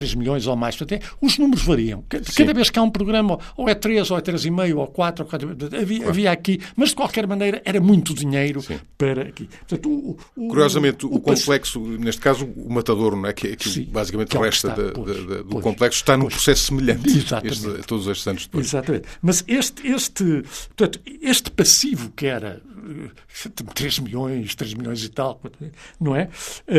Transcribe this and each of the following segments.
3 milhões ou mais. Portanto, os números variam. Cada vez que há um programa, ou é 3, ou é 3,5, ou 4, havia aqui, mas de qualquer maneira era muito dinheiro para aqui. Portanto, curiosamente, o complexo, neste caso o Matadouro, não é? que basicamente resta do complexo, está num processo semelhante todos estes anos depois. Exatamente. Mas este passivo que era 3 milhões e tal, não é?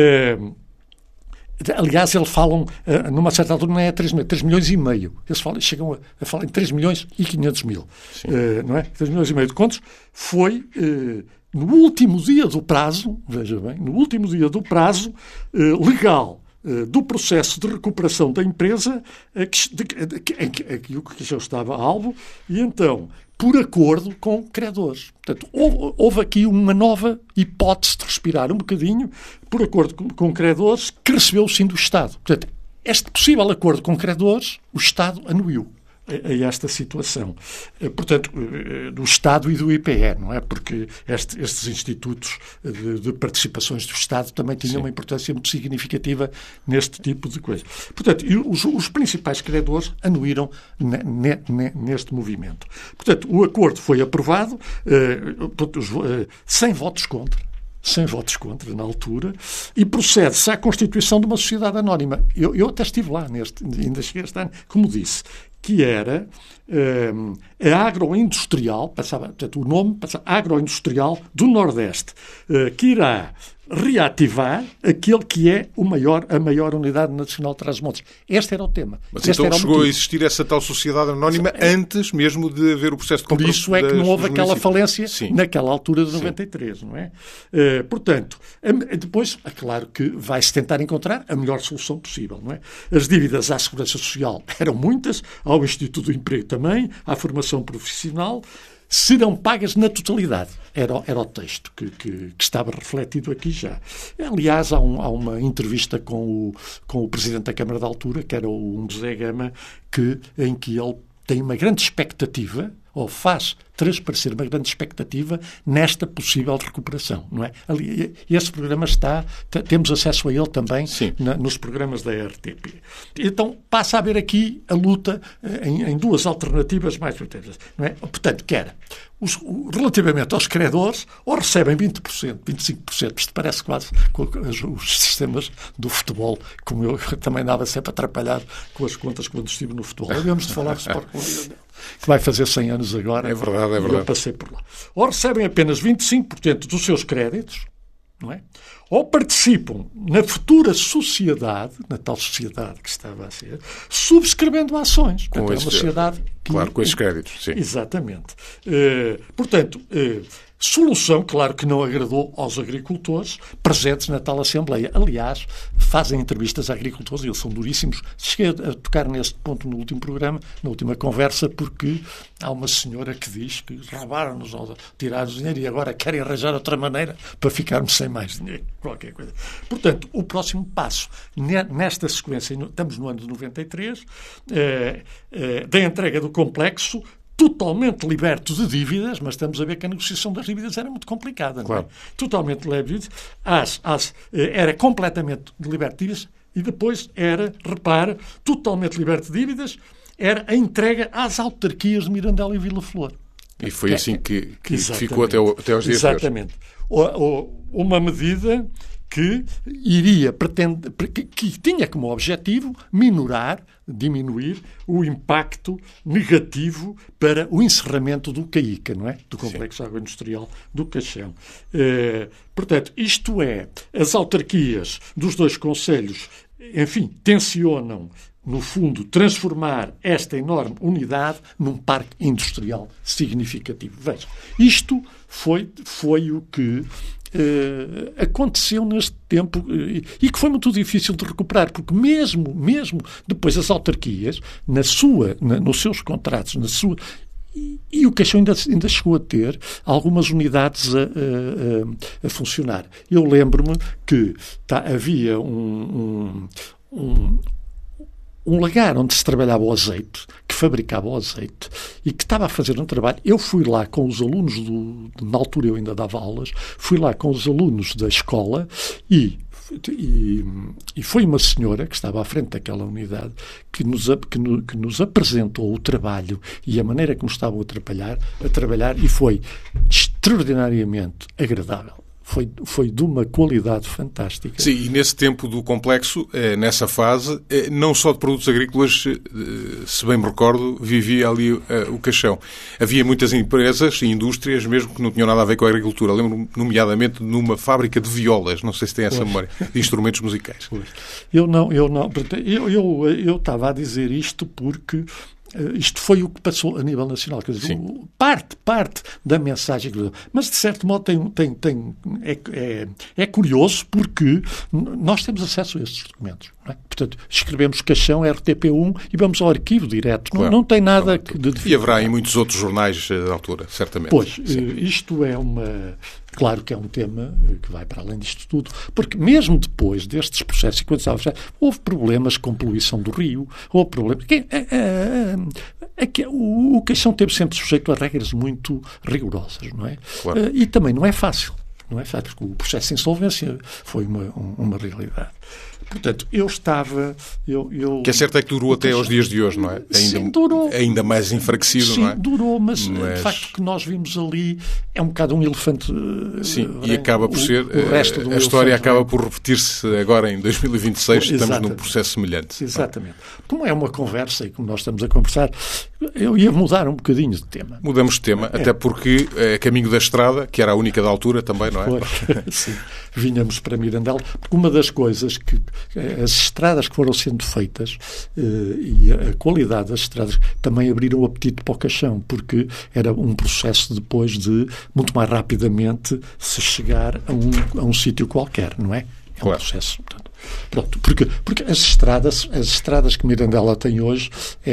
Aliás, eles falam, numa certa altura, não é 3 milhões e meio. Eles chegam a falar em 3 milhões e 500 mil. Não é? 3 milhões e meio de contos. Foi no último dia do prazo, veja bem, no último dia do prazo legal do processo de recuperação da empresa em que o Cacheu estava alvo, e então, por acordo com credores. Portanto, houve aqui uma nova hipótese de respirar um bocadinho, por acordo com credores, que recebeu o sim do Estado. Portanto, este possível acordo com credores, o Estado anuiu a esta situação. Portanto, do Estado e do IPE, não é? Porque estes institutos de participações do Estado também tinham uma importância muito significativa neste tipo de coisa. Portanto, os principais credores anuíram neste movimento. Portanto, o acordo foi aprovado, sem votos contra na altura, e procede-se à constituição de uma sociedade anónima. Eu até estive lá, ainda cheguei este ano, como disse, que era a Agroindustrial, portanto, o nome passa Agroindustrial do Nordeste, que irá reativar aquele que é a maior unidade nacional de Trás-os-Montes. Este era o tema. Mas então chegou a existir essa tal sociedade anónima antes mesmo de haver o processo de compra. Por isso é que não houve aquela falência naquela altura de 93, não é? Portanto, depois, é claro que vai-se tentar encontrar a melhor solução possível, não é? As dívidas à Segurança Social eram muitas, ao Instituto do Emprego também, à formação profissional, serão pagas na totalidade. Era o texto que estava refletido aqui já. Aliás, há uma entrevista com o Presidente da Câmara da altura, que era o José Gama, em que ele tem uma grande expectativa, ou faz transparecer uma grande expectativa nesta possível recuperação, não é? Esse programa temos acesso a ele também nos programas da RTP. Então passa a haver aqui a luta em duas alternativas mais protegidas, não é? Portanto, relativamente aos credores, ou recebem 20%, 25%, isto parece quase com os sistemas do futebol, como eu também andava sempre atrapalhado com as contas quando estive no futebol. Havemos de falar de Sport Clube, que vai fazer 100 anos agora. É verdade. Eu passei por lá. Ou recebem apenas 25% dos seus créditos, não é? Ou participam na futura sociedade, na tal sociedade que estava a ser, subscrevendo ações. Com uma sociedade claro, com esses créditos, sim. Exatamente. Portanto, solução, claro, que não agradou aos agricultores presentes na tal Assembleia. Aliás, fazem entrevistas a agricultores e eles são duríssimos. Cheguei a tocar neste ponto no último programa, na última conversa, porque há uma senhora que diz que roubaram-nos ao tirar o dinheiro e agora querem arranjar outra maneira para ficarmos sem mais dinheiro. Qualquer coisa. Portanto, o próximo passo, nesta sequência, estamos no ano de 93, da entrega do complexo, totalmente liberto de dívidas, mas estamos a ver que a negociação das dívidas era muito complicada. Claro. Não é? Totalmente liberto de dívidas, era completamente liberto de dívidas e depois era, repare, totalmente liberto de dívidas, era a entrega às autarquias de Mirandela e Vila Flor. E foi assim que ficou até aos dias de hoje. Exatamente. Uma medida que que tinha como objetivo diminuir o impacto negativo para o encerramento do CAICA, não é? Do Complexo Agroindustrial do Cachão. Portanto, isto é, as autarquias dos dois concelhos, enfim, tencionam, no fundo, transformar esta enorme unidade num parque industrial significativo. Veja, isto foi o que aconteceu neste tempo e que foi muito difícil de recuperar, porque mesmo depois as autarquias, nos seus contratos, e o Cachão ainda chegou a ter algumas unidades a funcionar. Eu lembro-me que havia um lagar onde se trabalhava o azeite, que fabricava o azeite e que estava a fazer um trabalho. Eu fui lá com os alunos, na altura eu ainda dava aulas, fui lá com os alunos da escola e foi uma senhora que estava à frente daquela unidade que nos apresentou o trabalho e a maneira como estavam a trabalhar e foi extraordinariamente agradável. Foi de uma qualidade fantástica. Sim, e nesse tempo do complexo, nessa fase, não só de produtos agrícolas, se bem me recordo, vivia ali o caixão. Havia muitas empresas e indústrias mesmo que não tinham nada a ver com a agricultura. Lembro-me, nomeadamente, numa fábrica de violas, não sei se tem essa memória, de instrumentos musicais. Eu não. Eu estava a dizer isto porque isto foi o que passou a nível nacional. Quer dizer, parte da mensagem. Mas, de certo modo, é curioso porque nós temos acesso a estes documentos. Não é? Portanto, escrevemos caixão RTP1 e vamos ao arquivo direto. Claro, não tem nada de dificuldade. E haverá em muitos outros jornais da altura, certamente. Pois, isto é claro que é um tema que vai para além disto tudo, porque mesmo depois destes processos, e quando estava já, houve problemas com poluição do rio, houve problemas. O caixão teve sempre sujeito a regras muito rigorosas, não é? Claro. E também não é fácil. Não é fácil, porque o processo de insolvência foi uma realidade. Portanto, eu estava... que é certo é que durou até aos dias de hoje, não é? Sim, durou. Ainda mais enfraquecido, sim, não é? Sim, durou, mas de facto que nós vimos ali é um bocado um elefante... Sim, e acaba por ser... a história acaba por repetir-se agora em 2026, estamos num processo semelhante. Exatamente. Como é uma conversa e como nós estamos a conversar, eu ia mudar um bocadinho de tema. Mudamos de tema, até porque Caminho da Estrada, que era a única da altura também, não é? Sim, vinhamos para Mirandela, porque uma das coisas que as estradas que foram sendo feitas e a qualidade das estradas também abriram o apetite para o caixão, porque era um processo depois de, muito mais rapidamente, se chegar a um sítio qualquer, não é? É um processo. Portanto, pronto, porque as estradas que Mirandela tem hoje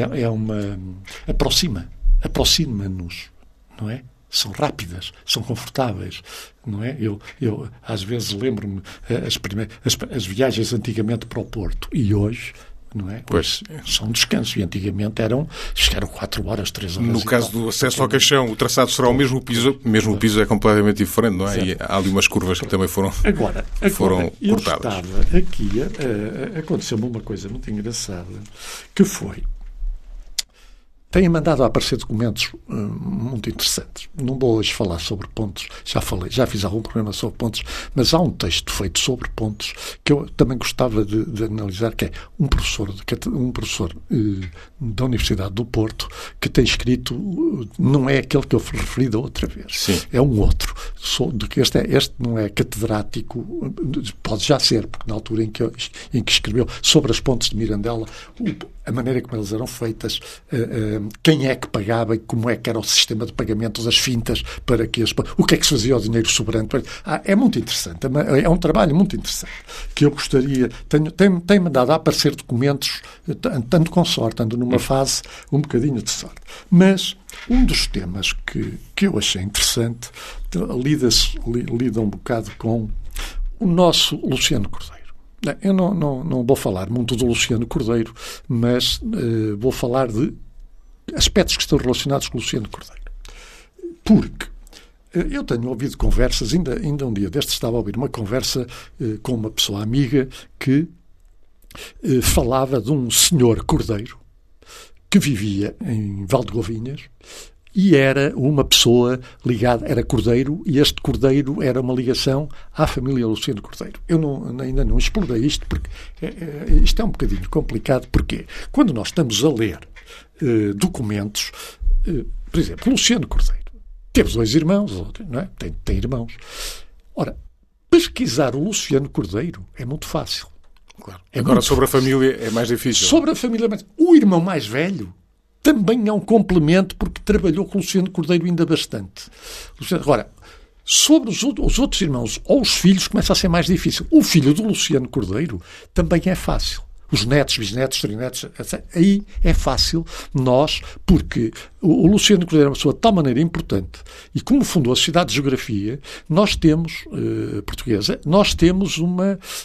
aproxima-nos, não é? São rápidas, são confortáveis, não é? Eu às vezes lembro-me as viagens antigamente para o Porto e hoje, não é? Pois são descansos e antigamente chegaram 4 horas, 3 horas. No caso do acesso ao caixão, o traçado será o mesmo, o piso é completamente diferente, não é? Certo. E há ali umas curvas que também foram cortadas. Eu estava aqui, aconteceu-me uma coisa muito engraçada, que foi... Têm mandado a aparecer documentos muito interessantes. Não vou hoje falar sobre pontos, já fiz algum programa sobre pontos, mas há um texto feito sobre pontos que eu também gostava de analisar, que é um professor da Universidade do Porto que tem escrito, não é aquele que eu referi da outra vez, sim, é um outro. Este não é catedrático, pode já ser, porque na altura em que escreveu sobre as pontes de Mirandela, a maneira como elas eram feitas, quem é que pagava e como é que era o sistema de pagamento das fintas para que o que é que se fazia ao dinheiro sobrante. É muito interessante, é um trabalho muito interessante que eu gostaria, tem-me dado a aparecer documentos, tanto com sorte, ando numa fase um bocadinho de sorte, mas um dos temas que eu achei interessante lida um bocado com o nosso Luciano Cordeiro. Eu não vou falar muito do Luciano Cordeiro, mas vou falar de aspectos que estão relacionados com o Luciano Cordeiro. Porque eu tenho ouvido conversas, ainda um dia destes estava a ouvir uma conversa com uma pessoa amiga que falava de um senhor Cordeiro que vivia em Valdegovinhas e era uma pessoa ligada, era Cordeiro, e este Cordeiro era uma ligação à família Luciano Cordeiro. Eu ainda não explorei isto, porque isto é um bocadinho complicado, porque quando nós estamos a ler documentos, por exemplo, Luciano Cordeiro teve 2 irmãos, não é? Tem irmãos. Ora, pesquisar o Luciano Cordeiro é muito fácil. Claro. Agora, sobre a família é mais difícil. Sobre a família, o irmão mais velho também é um complemento, porque trabalhou com o Luciano Cordeiro ainda bastante. Agora, sobre os outros irmãos ou os filhos começa a ser mais difícil. O filho do Luciano Cordeiro também é fácil. Os netos, bisnetos, trinetos, etc. Aí é fácil porque o Luciano Cordeiro é uma pessoa de tal maneira importante e como fundou a Sociedade de Geografia, nós temos, portuguesa, nós temos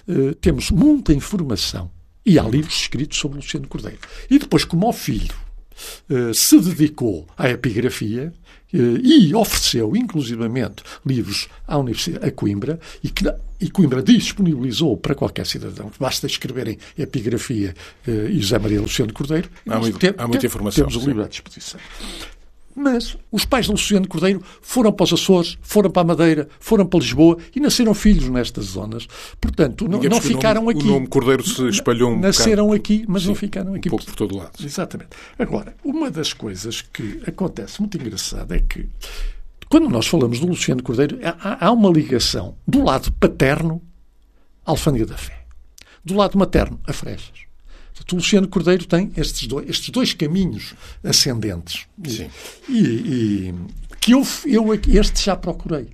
muita informação. E há livros escritos sobre o Luciano Cordeiro. E depois, como ao filho se dedicou à epigrafia e ofereceu, inclusivamente, livros à Universidade, a Coimbra, e Coimbra disponibilizou para qualquer cidadão, basta escreverem epigrafia e José Maria Luciano Cordeiro. Há muita informação. Temos o livro à disposição. Mas os pais de Luciano Cordeiro foram para os Açores, foram para a Madeira, foram para Lisboa e nasceram filhos nestas zonas. Portanto, não ficaram aqui. O nome Cordeiro se espalhou um Nasceram bocado. aqui, mas não ficaram aqui. Um pouco por todo lado. Exatamente. Agora, uma das coisas que acontece muito engraçada é que, quando nós falamos do Luciano Cordeiro, há uma ligação do lado paterno à Alfândega da Fé, do lado materno a Freixas. O Luciano Cordeiro tem estes dois caminhos ascendentes. Sim. E que este já procurei.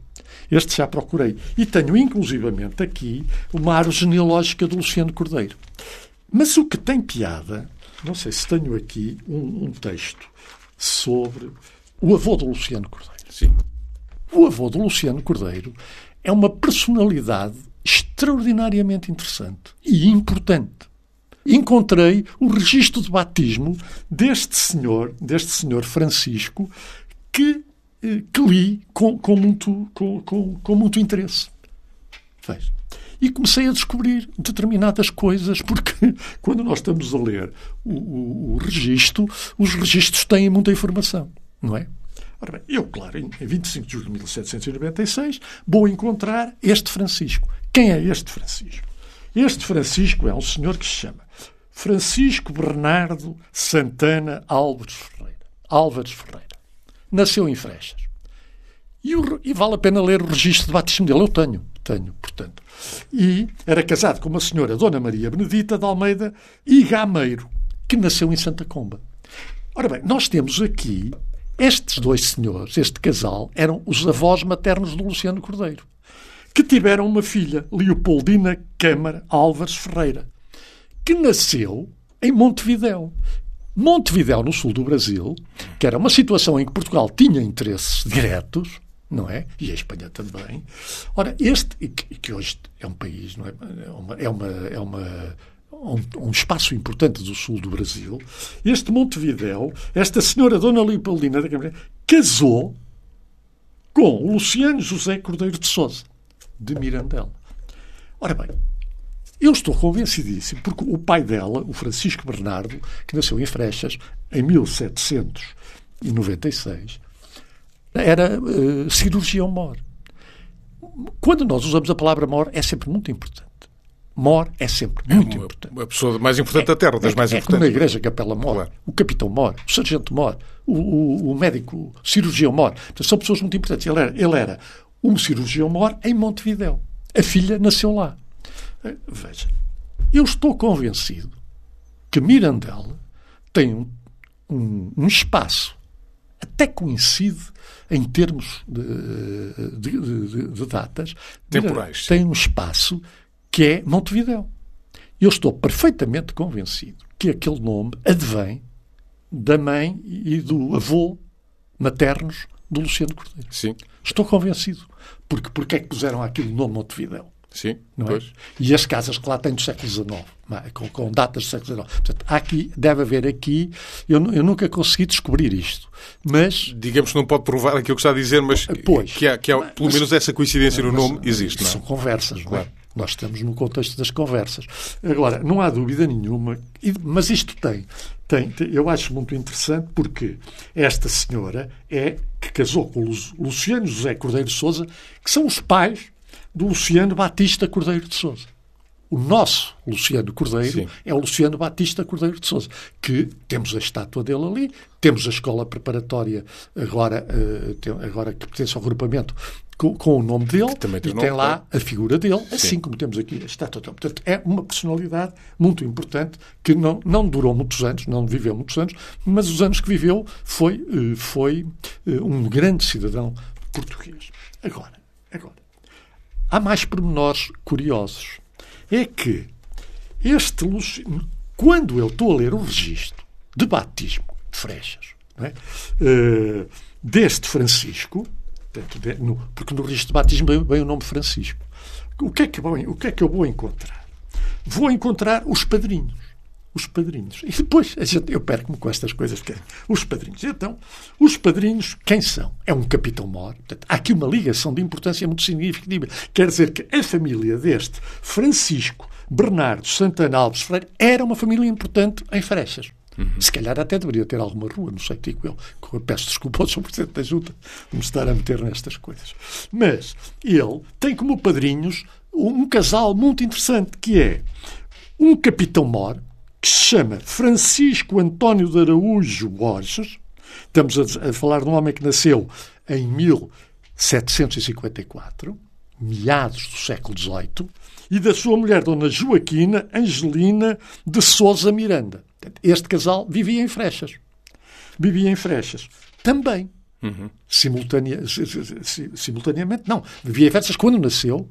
E tenho, inclusivamente, aqui uma árvore genealógica do Luciano Cordeiro. Mas o que tem piada, não sei se tenho aqui um texto sobre o avô do Luciano Cordeiro. Sim. O avô do Luciano Cordeiro é uma personalidade extraordinariamente interessante e importante. Encontrei o registro de batismo deste senhor Francisco, que li com muito interesse. Veja. E comecei a descobrir determinadas coisas, porque quando nós estamos a ler o registro, os registros têm muita informação, não é? Ora bem, eu, claro, em 25 de julho de 1796, vou encontrar este Francisco. Quem é este Francisco? Este Francisco é um senhor que se chama Francisco Bernardo Santana Álvares Ferreira. Nasceu em Freixas. E vale a pena ler o registro de batismo dele. Eu tenho, portanto. E era casado com uma senhora, Dona Maria Benedita de Almeida e Gameiro, que nasceu em Santa Comba. Ora bem, nós temos aqui estes dois senhores, este casal, eram os avós maternos do Luciano Cordeiro, que tiveram uma filha, Leopoldina Câmara Álvares Ferreira, que nasceu em Montevidéu. Montevidéu, no sul do Brasil, que era uma situação em que Portugal tinha interesses diretos, não é? E a Espanha também. Ora, que hoje é um país, não é? Um espaço importante do sul do Brasil. Este Montevidéu, esta senhora Dona Leopoldina da Câmara, casou com o Luciano José Cordeiro de Sousa, de Mirandela. Ora bem, eu estou convencidíssimo, porque o pai dela, o Francisco Bernardo, que nasceu em Freixas em 1796, era cirurgião-mor. Quando nós usamos a palavra mor, é sempre muito importante. Mor é sempre muito importante. A pessoa mais importante da Terra, das mais importantes. Como a Igreja Capela Mor, claro. O Capitão Mor, o Sargento Mor, o médico, o cirurgião Mor. Portanto, são pessoas muito importantes. Ele era um cirurgião-mor em Montevidéu. A filha nasceu lá. Veja, eu estou convencido que Mirandela tem um espaço, até coincide em termos de datas, temporais. Tem um espaço que é Montevidéu. Eu estou perfeitamente convencido que aquele nome advém da mãe e do avô maternos do Luciano Cordeiro. Sim. Estou convencido. Porque é que puseram aquele nome Montevidéu? Sim, não é? E as casas que lá têm do século XIX, com datas do século XIX. Portanto, deve haver aqui... Eu nunca consegui descobrir isto, mas... Digamos que não pode provar aquilo que está a dizer, mas que há pelo menos essa coincidência no nome existe, não é? São conversas, claro. Não é? Nós estamos no contexto das conversas. Agora, não há dúvida nenhuma, mas isto eu acho muito interessante, porque esta senhora que casou com o Luciano José Cordeiro de Sousa, que são os pais do Luciano Batista Cordeiro de Sousa. O nosso Luciano Cordeiro Sim. é o Luciano Batista Cordeiro de Sousa, que temos a estátua dele ali, temos a escola preparatória agora que pertence ao agrupamento com o nome dele, e tem lá a figura dele, assim como temos aqui a estátua dele. Portanto, é uma personalidade muito importante que não durou muitos anos, não viveu muitos anos, mas os anos que viveu foi um grande cidadão português. Agora, há mais pormenores curiosos. É que quando eu estou a ler o registro de batismo de Freixas, não é? Deste Francisco, porque no registro de batismo vem o nome Francisco, o que é que eu vou encontrar? Vou encontrar os padrinhos. os padrinhos. E depois eu perco-me com estas coisas. Os padrinhos. Então, os padrinhos, quem são? É um capitão-mor. Portanto, há aqui uma ligação de importância muito significativa. Quer dizer que a família deste Francisco Bernardo Santana Alves Freire era uma família importante em Freixas. Se calhar até deveria ter alguma rua, não sei, digo eu. Peço desculpa ao Sr. Presidente da Junta de me estar a meter nestas coisas. Mas ele tem como padrinhos um casal muito interessante, que é um capitão-mor, que se chama Francisco António de Araújo Borges. Estamos a falar de um homem que nasceu em 1754, meados do século XVIII, e da sua mulher, Dona Joaquina Angelina de Sousa Miranda. Este casal vivia em Freixas. Também. Simultaneamente, não. Vivia em Freixas quando nasceu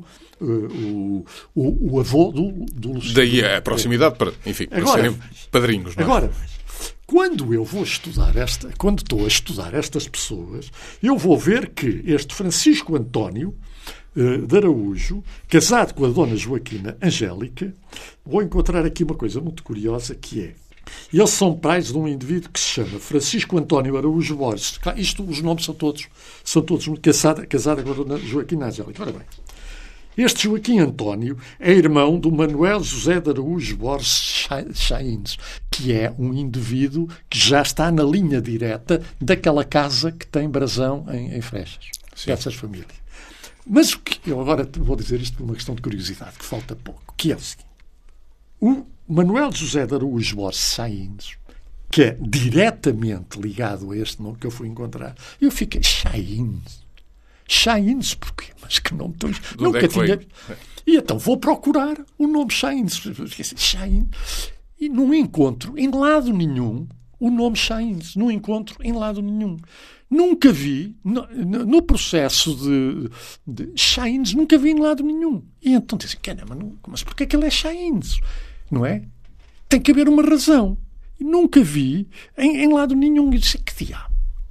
o avô do Luciano. Daí a proximidade para, enfim, para serem padrinhos. Não é? Agora, quando estou a estudar estas pessoas, eu vou ver que este Francisco António de Araújo, casado com a Dona Joaquina Angélica, vou encontrar aqui uma coisa muito curiosa, que é: eles são pais de um indivíduo que se chama Francisco António Araújo Borges. Os nomes são todos casado com a Dona Joaquina Angélica. Ora bem, este Joaquim António é irmão do Manuel José de Araújo Borges Chaines, que é um indivíduo que já está na linha direta daquela casa que tem brasão em Freixas. Essas famílias. Mas o que eu agora vou dizer isto por uma questão de curiosidade, que falta pouco, que é o seguinte: o Manuel José de Araújo Borges Chaines, que é diretamente ligado a este nome que eu fui encontrar, eu fiquei Chaines porquê? Mas que nome tão... Nunca tinha... E então vou procurar o nome Chaines. E não encontro em lado nenhum o nome Chaines. Não encontro em lado nenhum. Nunca vi, no processo de Chaines, nunca vi em lado nenhum. E então dizem, mas porquê é que ele é Chaines? Não é? Tem que haver uma razão. E nunca vi em lado nenhum. E disse, que diabo?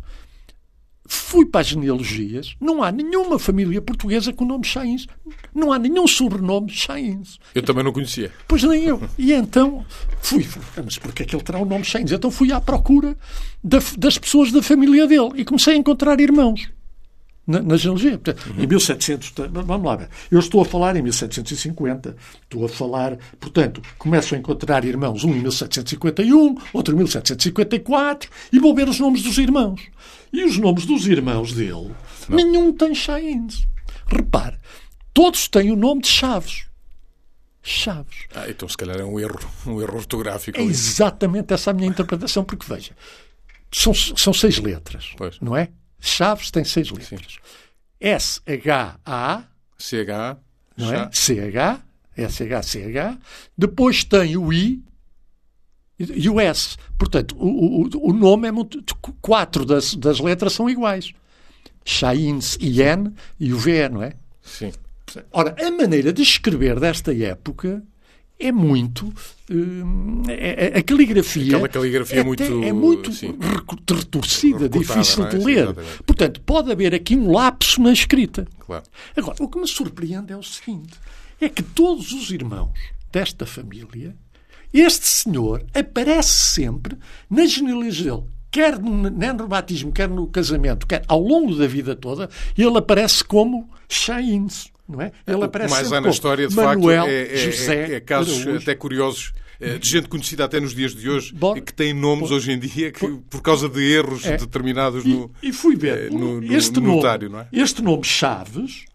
Fui para as genealogias, não há nenhuma família portuguesa com o nome Chaines. Não há nenhum sobrenome Chaines. Eu também não conhecia. Pois nem eu. E então mas porquê é que ele terá o nome Chaines? Então fui à procura das pessoas da família dele e comecei a encontrar irmãos na genealogia. Em 1700, vamos lá ver, eu estou a falar em 1750, estou a falar, portanto, começo a encontrar irmãos, um em 1751, outro em 1754, e vou ver os nomes dos irmãos. E os nomes dos irmãos dele, nenhum tem Chaines. Repare, todos têm o nome de Chaves. Então se calhar é um erro ortográfico. É exatamente essa a minha interpretação, porque veja, são 6 letras, pois. Não é? Chaves tem 6 letras. Sim. S-H-A, C-H, não é? C-H, S-H-C-H. Depois tem o I e o S. Portanto, o nome é muito... 4 das letras são iguais. Chaines, I-N e o V-E, não é? Sim. Ora, a maneira de escrever desta época é muito... a caligrafia... Aquela caligrafia é muito retorcida, difícil de ler. Exatamente. Portanto, pode haver aqui um lapso na escrita. Claro. Agora, o que me surpreende é o seguinte: é que todos os irmãos desta família, este senhor aparece sempre na genealogia dele, quer no batismo, quer no casamento, quer ao longo da vida toda, ele aparece como Chaines. Não é? Ele aparece mais há na história, de Manuel, facto, José, é casos Araújo. Até curiosos de gente conhecida até nos dias de hoje e que tem nomes hoje em dia que, por causa de erros determinados e fui ver no notário, não é? Este nome Chaves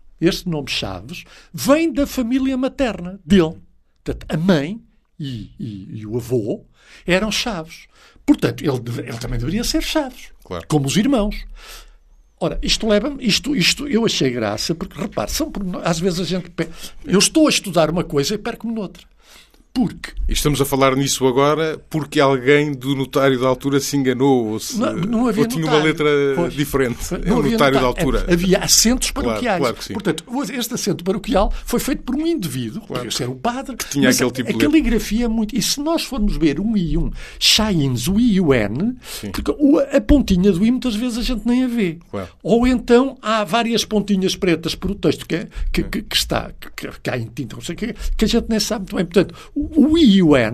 vem da família materna dele. Portanto, a mãe e o avô eram Chaves. Portanto, ele também deveria ser Chaves, claro. Como os irmãos. Ora, isto eu achei graça, porque, repare, às vezes a gente... Eu estou a estudar uma coisa e perco-me noutra. Porque... E estamos a falar nisso agora porque alguém do notário da altura se enganou ou tinha uma letra diferente. É o notário da altura. Havia acentos paroquiais. Claro que sim. Portanto, este acento paroquial foi feito por um indivíduo, podia ser um padre, que tinha aquele tipo de letra. A caligrafia é muito... E se nós formos ver um I e um Chaines, o I e o N, porque a pontinha do I muitas vezes a gente nem a vê. Claro. Ou então há várias pontinhas pretas por o texto que há em tinta, não sei o quê, que a gente nem sabe muito bem. Portanto, o I e o N,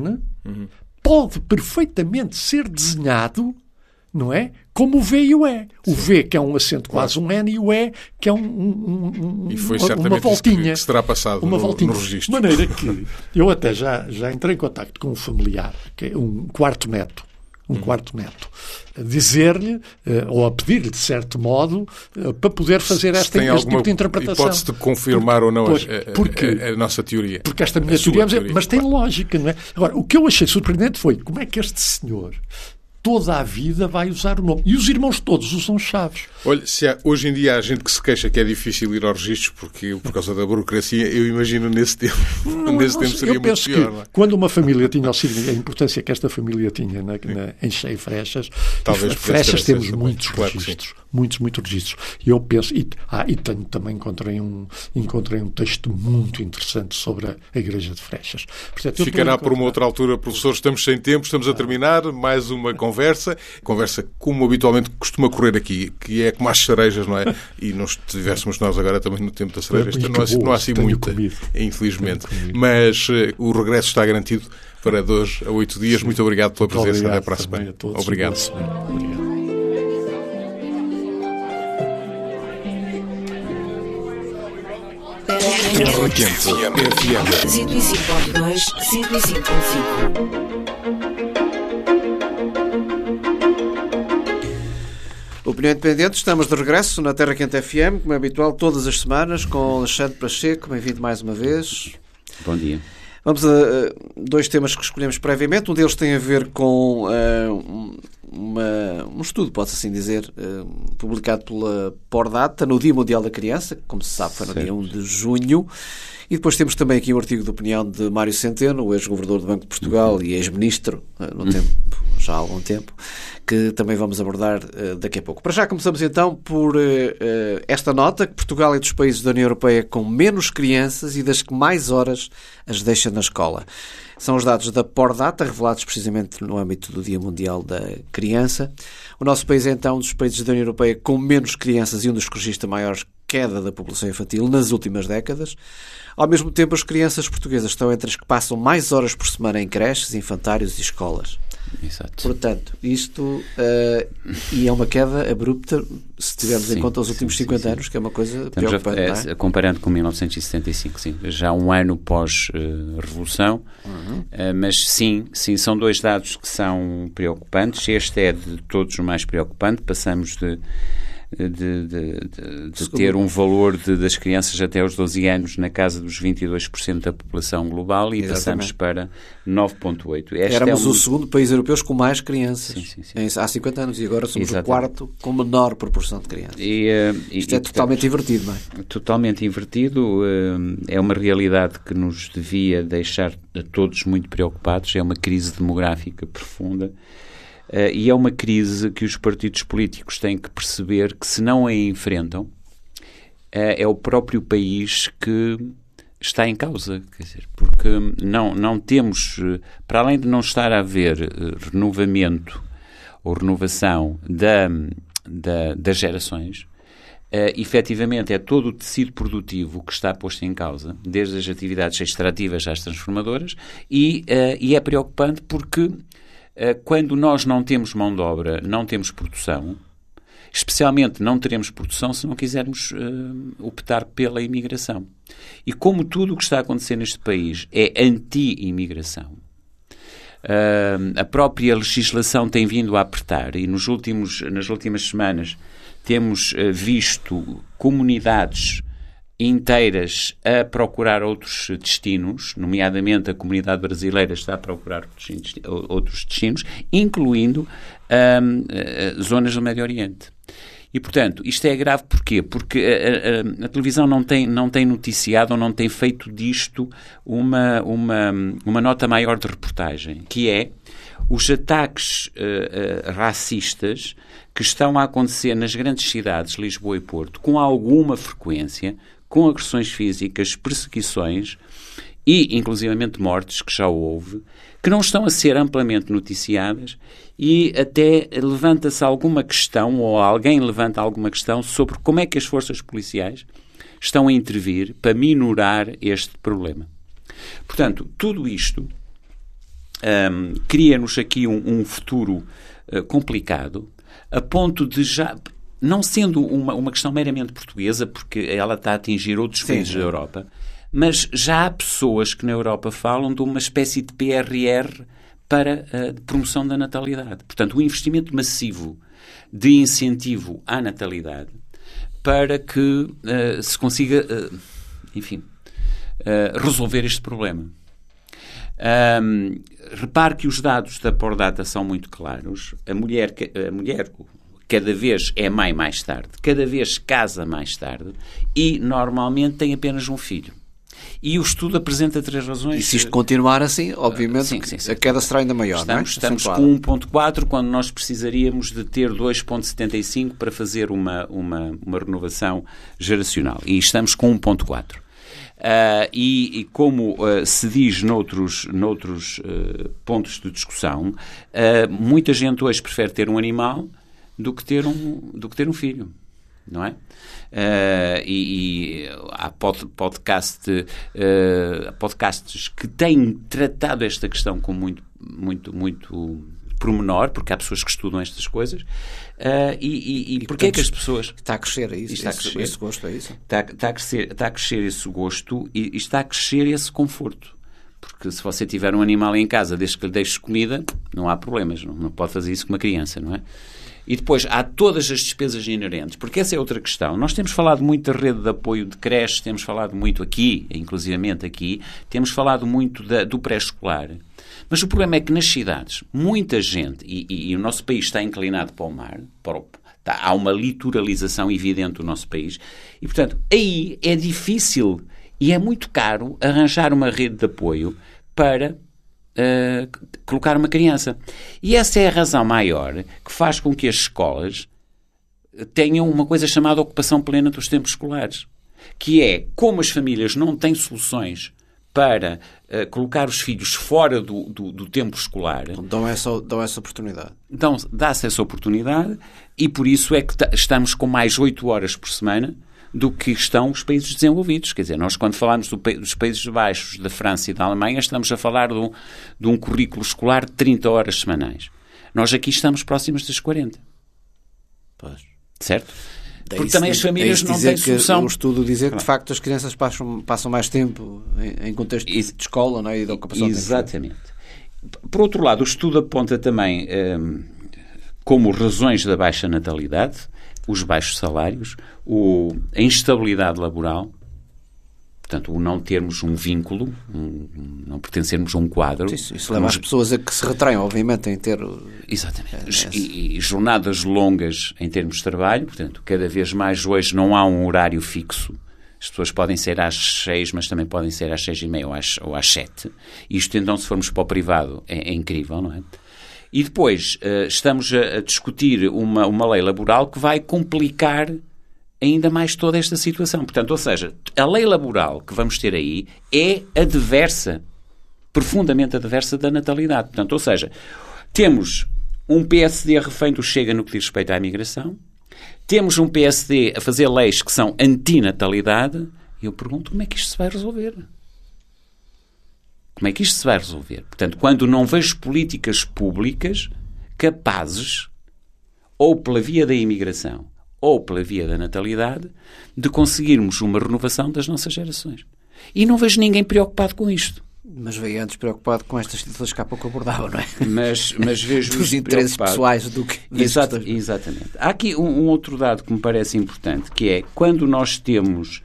pode perfeitamente ser desenhado, não é? Como o V e o E. O V, que é um acento quase um N, e o E, que é e foi certamente uma voltinha. Que se terá passado uma voltinha. No registro. De maneira que eu até já entrei em contacto com um familiar, que é um quarto neto, a dizer-lhe, ou a pedir-lhe, de certo modo, para poder fazer este tipo de interpretação. Hipótese de confirmar ou não a nossa teoria. Porque esta minha teoria, mas tem lógica, não é? Agora, o que eu achei surpreendente foi como é que este senhor toda a vida vai usar o nome. E os irmãos todos usam Chaves. Olha, hoje em dia há gente que se queixa que é difícil ir aos registros por causa da burocracia, eu imagino nesse tempo. Nesse tempo seria muito pior. Não é? Quando uma família tinha a importância que esta família tinha em Cheia e Freixas, Freixas temos muitos registros. Muitos registros. E eu penso, também encontrei um texto muito interessante sobre a Igreja de Freixas. Portanto, ficará por uma outra altura, professor. Estamos sem tempo, estamos a terminar. Mais uma conversa como habitualmente costuma correr aqui, que é como as cerejas, não é? E não estivéssemos nós agora também no tempo das cerejas. Não há assim muita, infelizmente. Mas o regresso está garantido para 2 a 8 dias. Muito obrigado pela presença. Até para a semana. Obrigado. Terra Quente FM 105.2, 105.5. Opinião Independente, estamos de regresso na Terra Quente FM, como é habitual, todas as semanas, com Alexandre Pacheco. Bem-vindo mais uma vez. Bom dia. Vamos a 2 temas que escolhemos previamente. Um deles tem a ver com um estudo, pode-se assim dizer, publicado pela Pordata no Dia Mundial da Criança, que, como se sabe, foi no dia 1 de junho. E depois temos também aqui um artigo de opinião de Mário Centeno, o ex-governador do Banco de Portugal e ex-ministro, já há algum tempo, que também vamos abordar daqui a pouco. Para já começamos então por esta nota, que Portugal é dos países da União Europeia com menos crianças e das que mais horas as deixa na escola. São os dados da Pordata, revelados precisamente no âmbito do Dia Mundial da Criança. O nosso país é então um dos países da União Europeia com menos crianças e um dos que registra maior queda da população infantil nas últimas décadas. Ao mesmo tempo, as crianças portuguesas estão entre as que passam mais horas por semana em creches, infantários e escolas. Exato. Portanto, isto e é uma queda abrupta se tivermos em conta os últimos 50 anos, que é uma coisa preocupante, não é? Comparando com 1975, sim, já um ano pós-revolução, mas sim, são 2 dados que são preocupantes. Este é de todos o mais preocupante. Passamos de ter um valor das crianças até aos 12 anos na casa dos 22% da população global e passamos para 9,8%. Éramos o segundo país europeu com mais crianças há 50 anos e agora somos o quarto com menor proporção de crianças. Isto é totalmente invertido, não é? Totalmente invertido. É uma realidade que nos devia deixar a todos muito preocupados. É uma crise demográfica profunda. E é uma crise que os partidos políticos têm que perceber que, se não a enfrentam, é o próprio país que está em causa. Quer dizer, porque não temos, para além de não estar a haver renovamento ou renovação das gerações, efetivamente é todo o tecido produtivo que está posto em causa, desde as atividades extrativas às transformadoras, e é preocupante porque quando nós não temos mão de obra, não temos produção, especialmente não teremos produção se não quisermos optar pela imigração. E como tudo o que está a acontecer neste país é anti-imigração, a própria legislação tem vindo a apertar e nas últimas semanas temos visto comunidades inteiras a procurar outros destinos, nomeadamente a comunidade brasileira está a procurar outros destinos, incluindo zonas do Médio Oriente. E, portanto, isto é grave porquê? Porque a televisão não tem noticiado ou não tem feito disto uma nota maior de reportagem, que é os ataques racistas que estão a acontecer nas grandes cidades, Lisboa e Porto, com alguma frequência, com agressões físicas, perseguições e, inclusivamente, mortes, que já houve, que não estão a ser amplamente noticiadas e até levanta-se alguma questão, ou alguém levanta alguma questão sobre como é que as forças policiais estão a intervir para minorar este problema. Portanto, tudo isto cria-nos aqui um futuro complicado, a ponto de já, não sendo uma questão meramente portuguesa, porque ela está a atingir outros países da Europa, mas já há pessoas que na Europa falam de uma espécie de PRR para a promoção da natalidade. Portanto, um investimento massivo de incentivo à natalidade para que se consiga, resolver este problema. Repare que os dados da Pordata são muito claros. A mulher cada vez é mãe mais tarde, cada vez casa mais tarde e normalmente tem apenas um filho. E o estudo apresenta 3 razões. E se isto continuar assim, obviamente, sim. A queda será ainda maior, estamos com 1.4 quando nós precisaríamos de ter 2.75 para fazer uma renovação geracional. E estamos com 1.4. E como se diz noutros pontos de discussão, muita gente hoje prefere ter um animal do que ter um filho, não é? Há podcasts que têm tratado esta questão com muito pormenor, porque há pessoas que estudam estas coisas. E porquê é que as pessoas... Está a crescer, é isso? Está a crescer. Esse gosto, é isso? Está a crescer esse gosto e está a crescer esse conforto. Porque se você tiver um animal em casa, desde que lhe deixe comida, não há problemas. Não pode fazer isso com uma criança, não é? E depois há todas as despesas inerentes, porque essa é outra questão. Nós temos falado muito da rede de apoio de creches, temos falado muito aqui, inclusivamente aqui, temos falado muito do pré-escolar. Mas o problema é que nas cidades, muita gente, e o nosso país está inclinado para o mar, há uma litoralização evidente do nosso país, e portanto aí é difícil e é muito caro arranjar uma rede de apoio para colocar uma criança. E essa é a razão maior que faz com que as escolas tenham uma coisa chamada ocupação plena dos tempos escolares, que é, como as famílias não têm soluções para colocar os filhos fora do tempo escolar... Dão essa oportunidade. Então, dá-se essa oportunidade e por isso é que estamos com mais 8 horas por semana do que estão os países desenvolvidos. Quer dizer, nós quando falamos dos Países Baixos, da França e da Alemanha, estamos a falar de um currículo escolar de 30 horas semanais. Nós aqui estamos próximos das 40. Pois. Certo? Porque também as famílias não têm solução. O estudo dizer que, de facto, as crianças passam mais tempo em contexto de escola, não é? E de ocupação. Exatamente. Por outro lado, o estudo aponta também como razões da baixa natalidade os baixos salários, a instabilidade laboral, portanto, o não termos um vínculo, não pertencermos a um quadro. Isso leva as pessoas a que se retraiam, obviamente, em ter... Exatamente. E jornadas longas em termos de trabalho, portanto, cada vez mais hoje não há um horário fixo. As pessoas podem ser às 6, mas também podem ser às 6:30 ou às 7. Isto, então, se formos para o privado, é incrível, não é? E depois estamos a discutir uma lei laboral que vai complicar ainda mais toda esta situação. Portanto, ou seja, a lei laboral que vamos ter aí é adversa, profundamente adversa da natalidade. Portanto, ou seja, temos um PSD refém do Chega no que diz respeito à imigração, temos um PSD a fazer leis que são antinatalidade, e eu pergunto como é que isto se vai resolver? Como é que isto se vai resolver? Portanto, quando não vejo políticas públicas capazes, ou pela via da imigração, ou pela via da natalidade, de conseguirmos uma renovação das nossas gerações. E não vejo ninguém preocupado com isto. Mas veio antes preocupado com estas situações que há pouco abordava, não é? Mas vejo dos interesses pessoais do que... Exatamente. Há aqui um outro dado que me parece importante, que é quando nós temos,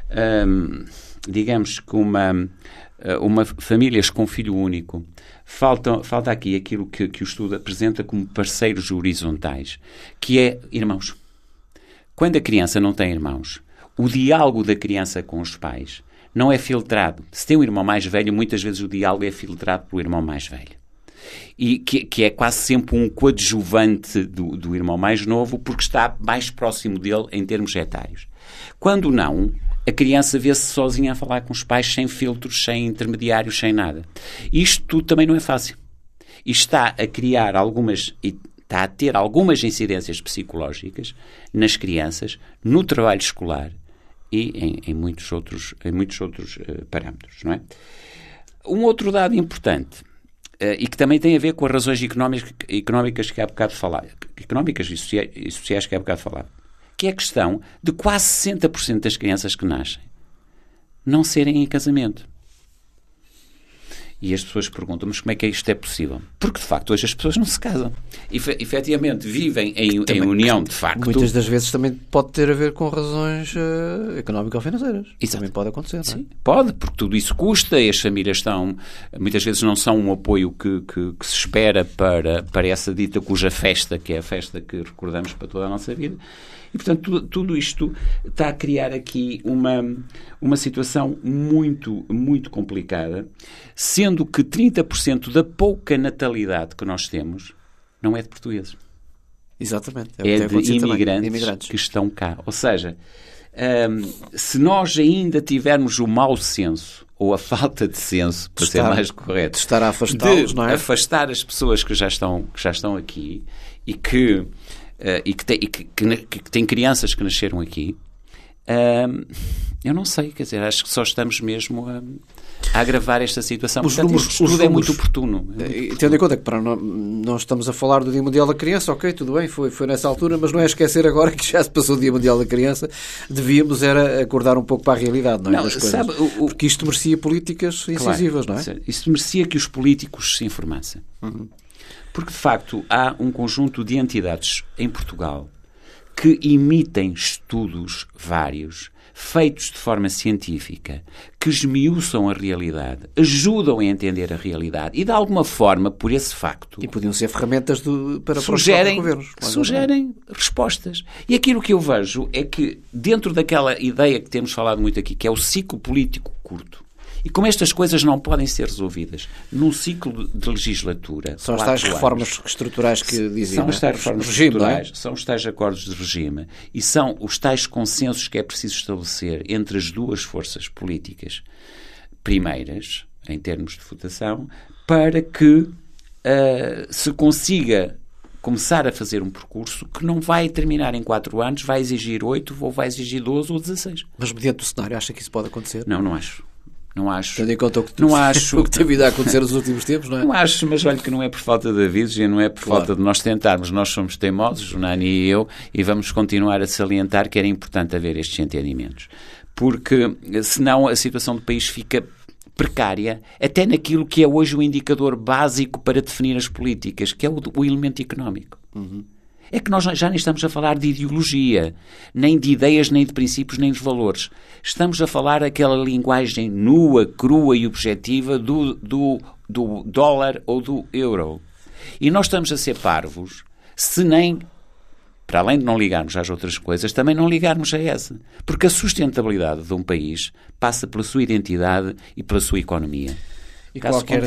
digamos que famílias com filho único, falta aqui aquilo que o estudo apresenta como parceiros horizontais, que é irmãos. Quando a criança não tem irmãos, o diálogo da criança com os pais não é filtrado. Se tem um irmão mais velho, muitas vezes o diálogo é filtrado pelo irmão mais velho. E que é quase sempre um coadjuvante do irmão mais novo, porque está mais próximo dele em termos etários. Quando não, a criança vê-se sozinha a falar com os pais, sem filtros, sem intermediários, sem nada. Isto tudo também não é fácil. E está a criar está a ter algumas incidências psicológicas nas crianças, no trabalho escolar e em muitos outros parâmetros, não é? Um outro dado importante e que também tem a ver com as razões económicas que há bocado falava, económicas e sociais que há bocado falava, que é a questão de quase 60% das crianças que nascem não serem em casamento. E as pessoas perguntam, mas como é que isto é possível? Porque, de facto, hoje as pessoas não se casam. Efetivamente, vivem em união, de facto. Muitas das vezes também pode ter a ver com razões económico-financeiras. Isso também pode acontecer, não é? Sim, pode, porque tudo isso custa e as famílias muitas vezes não são um apoio que se espera para essa dita cuja festa, que é a festa que recordamos para toda a nossa vida. E, portanto, tudo isto está a criar aqui uma situação muito, muito complicada, sendo que 30% da pouca natalidade que nós temos não é de portugueses. Exatamente. É de imigrantes que estão cá. Ou seja, se nós ainda tivermos o mau senso, ou a falta de senso, para ser mais correto, de estar a afastá-los, não é? Afastar as pessoas que já estão aqui e que têm crianças que nasceram aqui, eu não sei, quer dizer, acho que só estamos mesmo a agravar esta situação. Portanto, tudo é muito oportuno. Tendo em conta que para nós estamos a falar do Dia Mundial da Criança, ok, tudo bem, foi nessa altura, mas não é esquecer agora que já se passou o Dia Mundial da Criança, devíamos era acordar um pouco para a realidade, não é? Das coisas. Sabe, porque isto merecia políticas incisivas, claro, não é? Isto merecia que os políticos se informassem. Uhum. Porque, de facto, há um conjunto de entidades em Portugal que emitem estudos vários, feitos de forma científica, que esmiuçam a realidade, ajudam a entender a realidade e, de alguma forma, por esse facto... E podiam ser ferramentas para os governos. Sugerem respostas. E aquilo que eu vejo é que, dentro daquela ideia que temos falado muito aqui, que é o ciclo político curto, e como estas coisas não podem ser resolvidas num ciclo de legislatura... São as tais reformas estruturais que diziam. São as tais reformas estruturais, são os tais acordos de regime e são os tais consensos que é preciso estabelecer entre as duas forças políticas primeiras, em termos de votação, para que se consiga começar a fazer um percurso que não vai terminar em 4 anos, vai exigir 8, ou vai exigir 12 ou 16. Mas mediante o cenário, acha que isso pode acontecer? Não acho. Não acho. Tendo em conta o que tem vindo a acontecer nos últimos tempos, não é? Não acho, mas olha que não é por falta de avisos e não é por falta de nós tentarmos. Nós somos teimosos, o Nani e eu, e vamos continuar a salientar que era importante haver estes entendimentos. Porque senão a situação do país fica precária, até naquilo que é hoje o indicador básico para definir as políticas, que é o elemento económico. Uhum. É que nós já nem estamos a falar de ideologia, nem de ideias, nem de princípios, nem de valores. Estamos a falar aquela linguagem nua, crua e objetiva do dólar ou do euro. E nós estamos a ser parvos se nem, para além de não ligarmos às outras coisas, também não ligarmos a essa. Porque a sustentabilidade de um país passa pela sua identidade e pela sua economia. E qualquer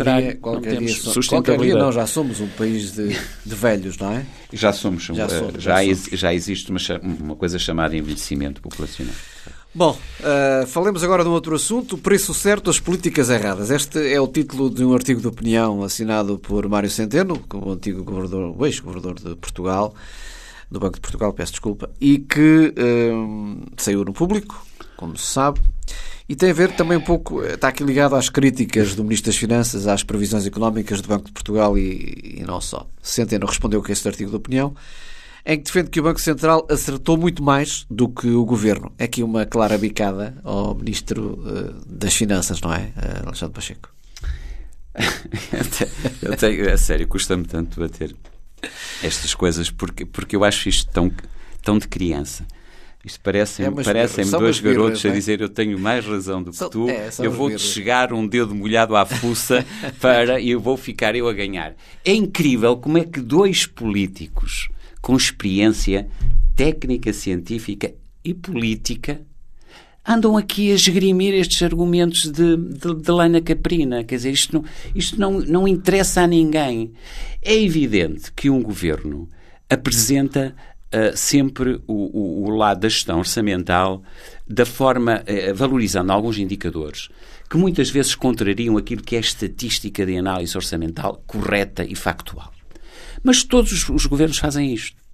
dia já somos um país de velhos, não é? Já somos. Já existe uma coisa chamada envelhecimento populacional. Bom, falemos agora de um outro assunto, o preço certo das políticas erradas. Este é o título de um artigo de opinião assinado por Mário Centeno, o antigo governador, o ex-governador de Portugal, do Banco de Portugal, peço desculpa, e que saiu no público, como se sabe. E tem a ver também um pouco, está aqui ligado às críticas do Ministro das Finanças, às previsões económicas do Banco de Portugal e não só. Centeno respondeu com este artigo de opinião, em que defende que o Banco Central acertou muito mais do que o Governo. É aqui uma clara bicada ao Ministro das Finanças, não é, Alexandre Pacheco? A sério, custa-me tanto bater estas coisas, porque eu acho isto tão de criança. Isto parecem-me dois garotos a dizer eu tenho mais razão do que tu, eu vou-te chegar um dedo molhado à fuça e eu vou ficar eu a ganhar. É incrível como é que 2 políticos com experiência técnica, científica e política andam aqui a esgrimir estes argumentos de lana caprina. Quer dizer, isto não interessa a ninguém. É evidente que um governo apresenta sempre o lado da gestão orçamental da forma, valorizando alguns indicadores que muitas vezes contrariam aquilo que é a estatística de análise orçamental correta e factual. Mas todos os governos fazem isto.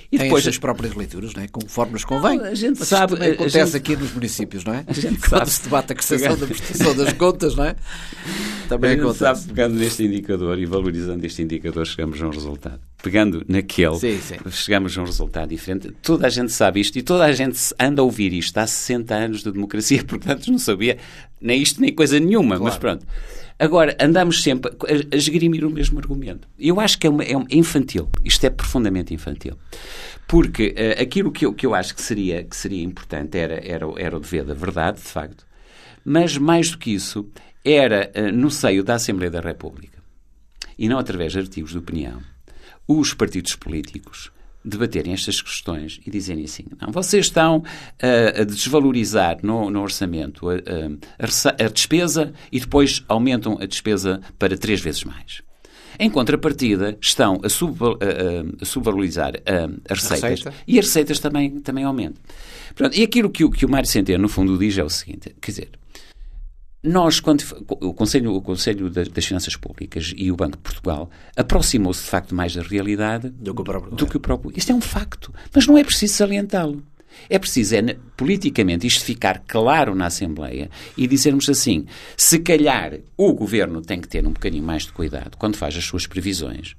E depois as próprias leituras, não é? Conforme nos convém. A gente sabe. Também acontece aqui nos municípios, não é? A gente quando sabe. se debate a cessação da prestação das contas, não é? Também acontece. Sabe, pegando neste indicador e valorizando este indicador, chegamos a um resultado. Pegando naquele, chegamos a um resultado diferente. Toda a gente sabe isto e toda a gente anda a ouvir isto há 60 anos de democracia, portanto não sabia nem isto nem coisa nenhuma, claro. Mas pronto. Agora, andamos sempre a esgrimir o mesmo argumento. Eu acho que é infantil. Isto é profundamente infantil. Porque aquilo que eu acho que seria importante era o dever da verdade, de facto, mas mais do que isso, era no seio da Assembleia da República, e não através de artigos de opinião, os partidos políticos debaterem estas questões e dizerem assim, não, vocês estão a desvalorizar no orçamento a despesa e depois aumentam a despesa para 3 vezes mais. Em contrapartida, estão a subvalorizar a receita e as receitas também aumentam. Portanto, e aquilo que o Mário Centeno, no fundo, diz é o seguinte, quer dizer, nós, o Conselho das Finanças Públicas e o Banco de Portugal aproximou-se, de facto, mais da realidade do que o próprio. Isto é um facto, mas não é preciso salientá-lo. É preciso, politicamente, isto ficar claro na Assembleia e dizermos assim, se calhar o Governo tem que ter um bocadinho mais de cuidado quando faz as suas previsões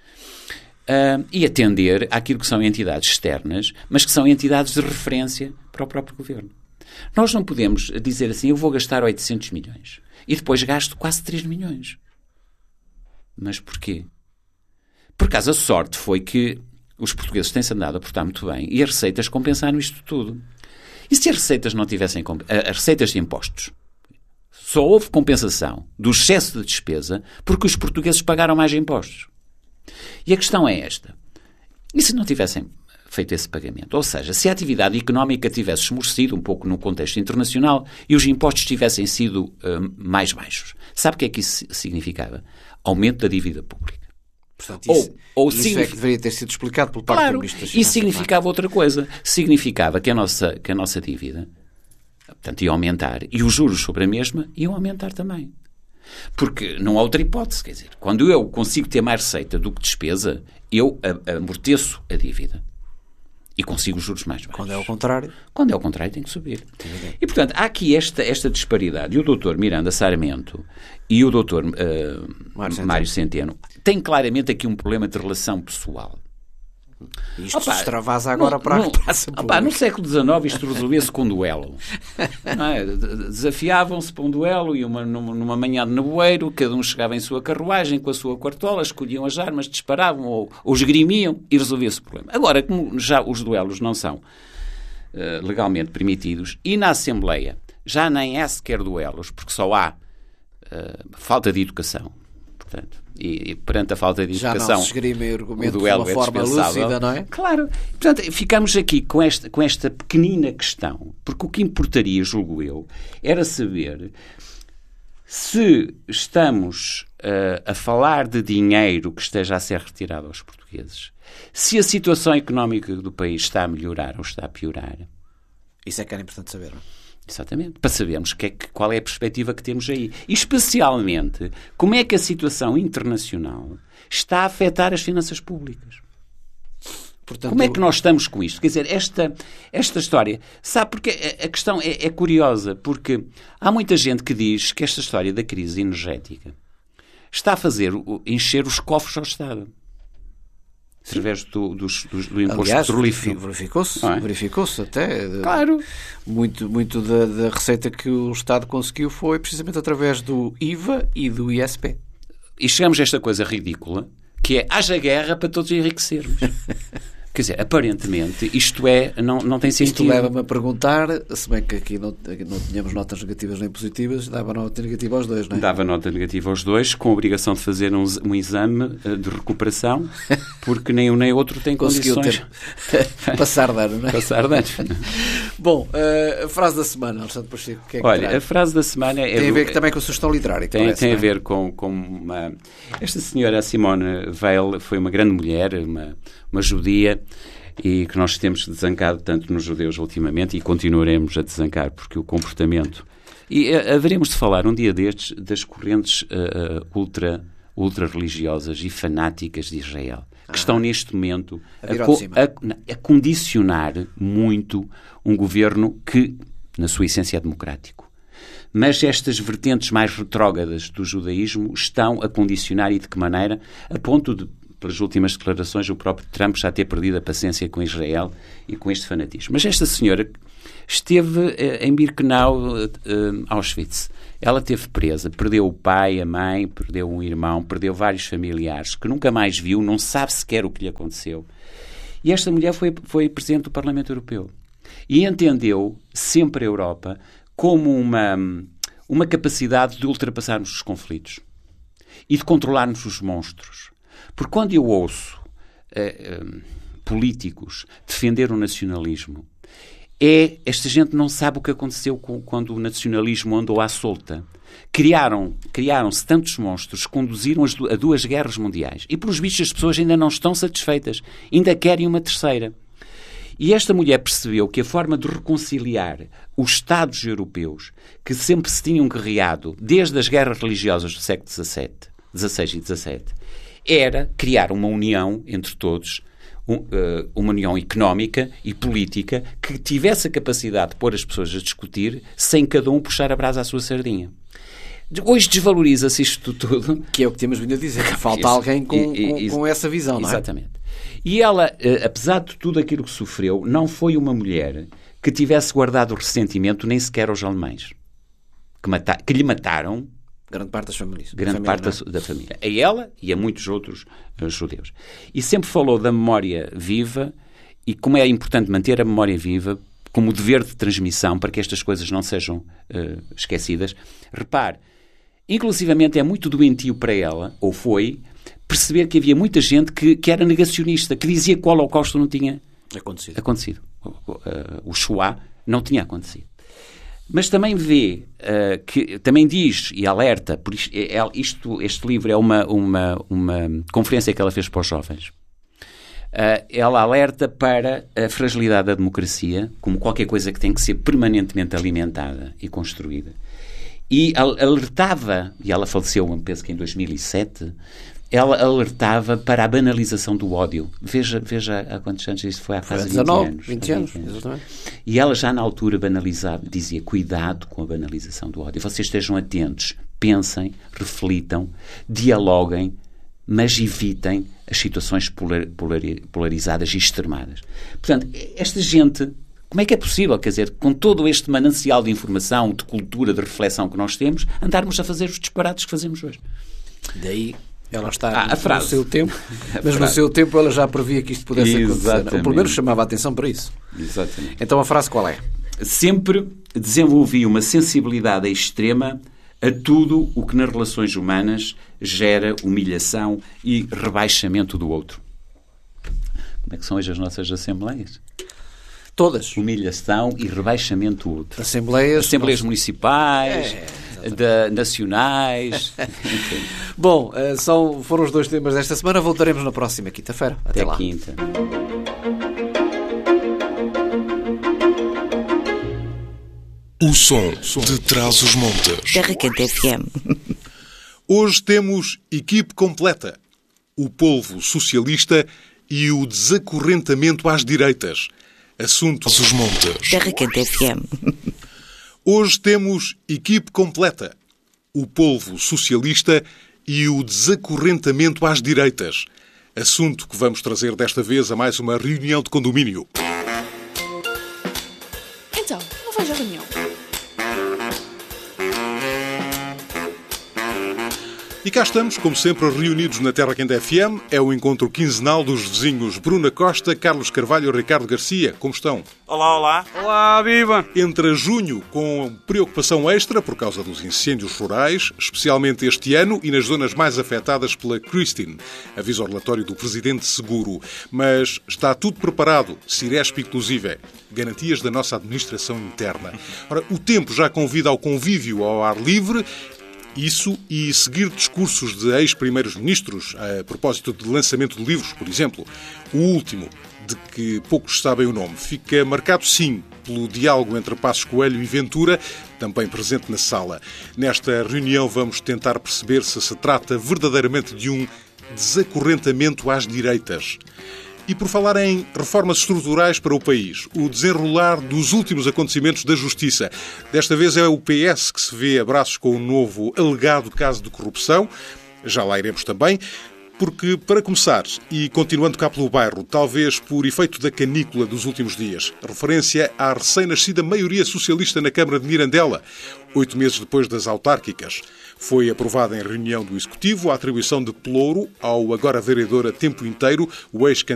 e atender àquilo que são entidades externas, mas que são entidades de referência para o próprio Governo. Nós não podemos dizer assim, eu vou gastar 800 milhões e depois gasto quase 3 milhões. Mas porquê? Por acaso a sorte foi que os portugueses têm-se andado a portar muito bem e as receitas compensaram isto tudo. E se as receitas não tivessem... As receitas de impostos, só houve compensação do excesso de despesa porque os portugueses pagaram mais impostos. E a questão é esta. E se não tivessem feito esse pagamento? Ou seja, se a atividade económica tivesse esmorecido um pouco no contexto internacional e os impostos tivessem sido mais baixos, sabe o que é que isso significava? Aumento da dívida pública. Portanto, isso é que deveria ter sido explicado por parte do Ministro das Finanças. Isso significava outra coisa. Significava que a nossa dívida, portanto, ia aumentar e os juros sobre a mesma iam aumentar também. Porque não há outra hipótese. Quer dizer, quando eu consigo ter mais receita do que despesa, eu amorteço a dívida. E consigo os juros mais baixos. Quando é ao contrário? Quando é ao contrário, tem que subir. E, portanto, há aqui esta disparidade. E o Dr. Miranda Sarmento e o Dr. Mário Centeno têm claramente aqui um problema de relação pessoal. Isto se extravasa agora para a praça pública. No século XIX isto resolvia-se com um duelo. Não é? Desafiavam-se para um duelo e numa manhã de nevoeiro, cada um chegava em sua carruagem com a sua quartola, escolhiam as armas, disparavam ou esgrimiam e resolvia-se o problema. Agora, como já os duelos não são legalmente permitidos e na Assembleia já nem há sequer duelos, porque só há falta de educação, portanto, e perante a falta de educação, já não se esgrime argumento o duelo de uma forma lúcida, não é? Claro. Portanto, ficamos aqui com esta pequenina questão, porque o que importaria, julgo eu, era saber se estamos a falar de dinheiro que esteja a ser retirado aos portugueses, se a situação económica do país está a melhorar ou está a piorar. Isso é que era importante saber, não é? Exatamente, para sabermos qual é a perspectiva que temos aí. E, especialmente, como é que a situação internacional está a afetar as finanças públicas. Portanto, como é que nós estamos com isto? Quer dizer, esta história... Sabe, porque a questão é curiosa, porque há muita gente que diz que esta história da crise energética está a fazer encher os cofres ao Estado. Através do imposto petrolífero. Verificou-se até. Claro. Muito da receita que o Estado conseguiu foi precisamente através do IVA e do ISP. E chegamos a esta coisa ridícula, que é haja guerra para todos enriquecermos. Quer dizer, aparentemente, isto não tem sentido. Isto leva-me a perguntar, se bem que aqui não tínhamos notas negativas nem positivas, dava nota negativa aos dois, não é? Dava nota negativa aos dois, com a obrigação de fazer um exame de recuperação, porque nem um nem outro tem condições. Passar de ano, não é? Passar de ano. Bom, a frase da semana, Alexandre Pacheco, o que é que Olha, traz? A frase da semana é... Tem a ver também com a sugestão literária. Tem a ver com esta senhora Simone Weil foi uma grande mulher, uma judia, e que nós temos desancado tanto nos judeus ultimamente e continuaremos a desancar, porque o comportamento... E haveremos de falar um dia destes das correntes ultra-religiosas e fanáticas de Israel, que estão neste momento a condicionar muito um governo que, na sua essência, é democrático. Mas estas vertentes mais retrógradas do judaísmo estão a condicionar, e de que maneira, a ponto de, pelas últimas declarações, o próprio Trump já ter perdido a paciência com Israel e com este fanatismo. Mas esta senhora esteve em Birkenau, Auschwitz. Ela esteve presa, perdeu o pai, a mãe, perdeu um irmão, perdeu vários familiares, que nunca mais viu, não sabe sequer o que lhe aconteceu. E esta mulher foi Presidente do Parlamento Europeu. E entendeu sempre a Europa como uma capacidade de ultrapassarmos os conflitos e de controlarmos os monstros. Porque quando eu ouço políticos defender o nacionalismo, esta gente não sabe o que aconteceu quando o nacionalismo andou à solta. Criaram-se tantos monstros, conduziram a 2 guerras mundiais. E, pelos vistos, as pessoas ainda não estão satisfeitas. Ainda querem uma terceira. E esta mulher percebeu que a forma de reconciliar os Estados europeus, que sempre se tinham guerreado desde as guerras religiosas do século XVI e XVII, era criar uma união entre todos, uma união económica e política que tivesse a capacidade de pôr as pessoas a discutir sem cada um puxar a brasa à sua sardinha. Hoje desvaloriza-se isto tudo. Que é o que temos vindo a dizer, que falta alguém com essa visão, não é? Exatamente. E ela, apesar de tudo aquilo que sofreu, não foi uma mulher que tivesse guardado ressentimento nem sequer aos alemães, que lhe mataram grande parte das famílias. Grande parte da família. A ela e a muitos outros judeus. E sempre falou da memória viva e como é importante manter a memória viva como dever de transmissão para que estas coisas não sejam esquecidas. Repare, inclusivamente é muito doentio para ela, ou foi, perceber que havia muita gente que era negacionista, que dizia que o Holocausto não tinha acontecido. O Shoah não tinha acontecido. Mas também vê, também diz e alerta, por este livro é uma conferência que ela fez para os jovens. Ela alerta para a fragilidade da democracia como qualquer coisa que tem que ser permanentemente alimentada e construída. E alertava, e ela faleceu, penso que em 2007, ela alertava para a banalização do ódio. Veja há quantos anos isso foi? Há quase 20 anos. Exatamente. E ela já na altura banalizava, dizia, cuidado com a banalização do ódio. Vocês estejam atentos, pensem, reflitam, dialoguem, mas evitem as situações polarizadas e extremadas. Portanto, esta gente, como é que é possível, quer dizer, com todo este manancial de informação, de cultura, de reflexão que nós temos, andarmos a fazer os disparates que fazemos hoje? Daí ela está no seu tempo, mas no seu tempo ela já previa que isto pudesse acontecer. Ou pelo menos chamava a atenção para isso. Exatamente. Então a frase qual é? Sempre desenvolvi uma sensibilidade extrema a tudo o que nas relações humanas gera humilhação e rebaixamento do outro. Como é que são hoje as nossas assembleias? Todas. Humilhação e rebaixamento do outro. Assembleias municipais, nacionais. Bom, foram os 2 temas desta semana. Voltaremos na próxima quinta-feira. Até lá. Quinta. O som de Trás-os-Montes. Terra Quente FM. Hoje temos equipe completa. O polvo socialista e o desacorrentamento às direitas. Assunto dos Montes. Terra Quente FM. Hoje temos equipe completa. O polvo socialista e o desacorrentamento às direitas. Assunto que vamos trazer desta vez a mais uma reunião de condomínio. Então, não vais à reunião? E cá estamos, como sempre, reunidos na Terra Quente FM. É o encontro quinzenal dos vizinhos Bruna Costa, Carlos Carvalho e Ricardo Garcia. Como estão? Olá, olá. Olá, viva! Entra junho com preocupação extra por causa dos incêndios rurais, especialmente este ano e nas zonas mais afetadas pela Christine. Avisa o relatório do Presidente Seguro. Mas está tudo preparado, Ciresp inclusive. Garantias da nossa administração interna. Ora, o tempo já convida ao convívio ao ar livre. Isso e seguir discursos de ex-primeiros ministros a propósito de lançamento de livros, por exemplo. O último, de que poucos sabem o nome, fica marcado, sim, pelo diálogo entre Passos Coelho e Ventura, também presente na sala. Nesta reunião vamos tentar perceber se trata verdadeiramente de um desacorrentamento às direitas. E por falar em reformas estruturais para o país, o desenrolar dos últimos acontecimentos da Justiça. Desta vez é o PS que se vê a braços com o novo alegado caso de corrupção. Já lá iremos também. Porque, para começar, e continuando cá pelo bairro, talvez por efeito da canícula dos últimos dias, referência à recém-nascida maioria socialista na Câmara de Mirandela, 8 meses depois das autárquicas. Foi aprovada em reunião do Executivo a atribuição de pelouro ao agora vereador a tempo inteiro, o ex-candidato